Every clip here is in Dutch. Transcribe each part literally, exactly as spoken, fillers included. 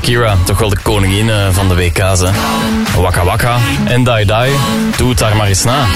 Shakira, toch wel de koningin van de W K's. Hè? Waka Waka en Dai Dai, doe het daar maar eens na.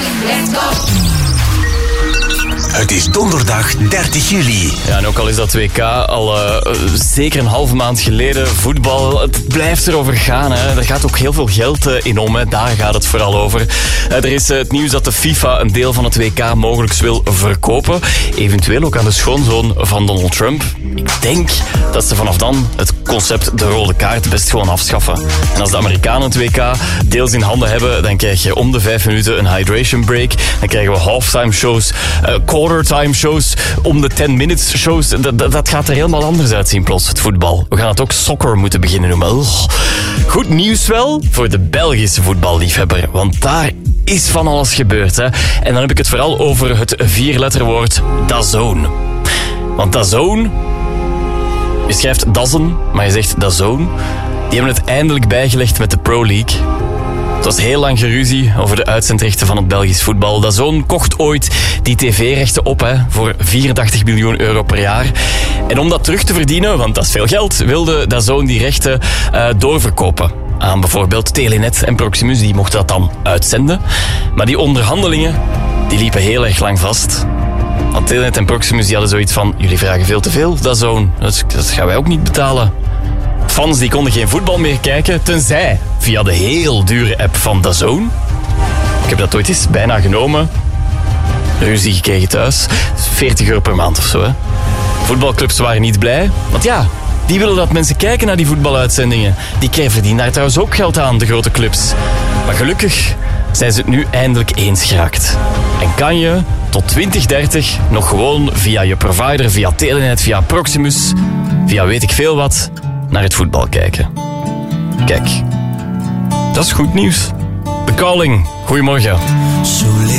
Het is donderdag dertig juli. Ja, en ook al is dat W K al uh, zeker een halve maand geleden, voetbal, het blijft erover gaan. Hè. Er gaat ook heel veel geld uh, in om, hè. Daar gaat het vooral over. Uh, er is uh, het nieuws dat de FIFA een deel van het W K mogelijk wil verkopen. Eventueel ook aan de schoonzoon van Donald Trump. Ik denk dat ze vanaf dan het concept de rode kaart best gewoon afschaffen. En als de Amerikanen het W K deels in handen hebben, dan krijg je om de vijf minuten een hydration break. Dan krijgen we halftime shows, uh, quartertime shows, om de ten minutes shows. Dat, dat, dat gaat er helemaal anders uitzien plots, het voetbal. We gaan het ook soccer moeten beginnen noemen. Ugh. Goed nieuws wel voor de Belgische voetballiefhebber, want daar is van alles gebeurd. Hè? En dan heb ik het vooral over het vierletterwoord DAZN. Want DAZN, je schrijft Dazen, maar je zegt DAZN. Die hebben het eindelijk bijgelegd met de Pro League. Het was heel lang geruzie over de uitzendrechten van het Belgisch voetbal. DAZN kocht ooit die tv-rechten op hè, voor vierentachtig miljoen euro per jaar. En om dat terug te verdienen, want dat is veel geld, wilde DAZN die rechten uh, doorverkopen aan bijvoorbeeld Telenet en Proximus. Die mochten dat dan uitzenden. Maar die onderhandelingen die liepen heel erg lang vast. Want Telenet en Proximus die hadden zoiets van, jullie vragen veel te veel, DAZN. Dat, dat gaan wij ook niet betalen. Fans die konden geen voetbal meer kijken, tenzij via de heel dure app van DAZN. Ik heb dat ooit eens bijna genomen. Ruzie gekregen thuis. veertig euro per maand of zo. Hè. Voetbalclubs waren niet blij. Want ja, die willen dat mensen kijken naar die voetbaluitzendingen. Die verdienen daar trouwens ook geld aan, de grote clubs. Maar gelukkig zijn ze het nu eindelijk eens geraakt. En kan je tot twintig dertig nog gewoon via je provider, via Telenet, via Proximus, via weet ik veel wat, naar het voetbal kijken. Kijk, dat is goed nieuws. The Calling, goedemorgen. Zo